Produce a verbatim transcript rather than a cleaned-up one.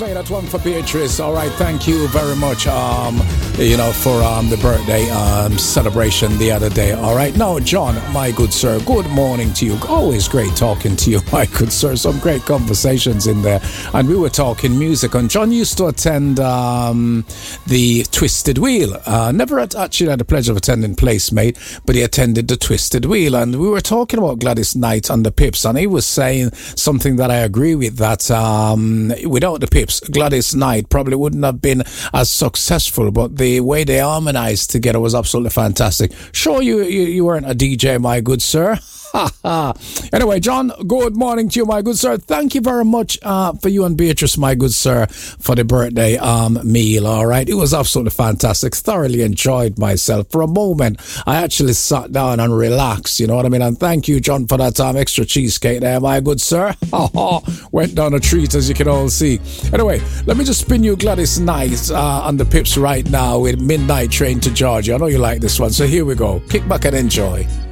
Play that one for Beatrice. All right, thank you very much. Um, you know, for um the birthday um celebration the other day. All right, now John, my good sir, good morning to you. Always great talking to you, my good sir. Some great conversations in there, and we were talking music. And John used to attend um the Twisted Wheel. Uh, never had, actually had the pleasure of attending Placemate, but he attended the Twisted Wheel, and we were talking about Gladys Knight and the Pips, and he was saying something that I agree with. That um without the Pips, Gladys Knight probably wouldn't have been as successful, but the way they harmonized together was absolutely fantastic. Sure, you, you, you weren't a D J, my good sir. Anyway, John, good morning to you, my good sir. Thank you very much uh, for you and Beatrice, my good sir, for the birthday um, meal, all right? It was absolutely fantastic. Thoroughly enjoyed myself. For a moment, I actually sat down and relaxed, you know what I mean? And thank you, John, for that um, extra cheesecake there, my good sir. Went down a treat, as you can all see. Anyway, let me just spin you Gladys Knight uh, on the Pips right now with Midnight Train to Georgia. I know you like this one, so here we go. Kick back and enjoy.